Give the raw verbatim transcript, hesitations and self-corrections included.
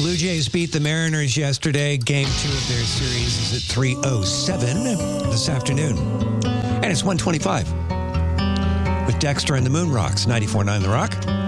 Blue Jays beat the Mariners yesterday. Game two of their series is at three oh seven this afternoon. And it's one twenty-five with Dexter and the Moon Rocks, ninety-four point nine The Rock.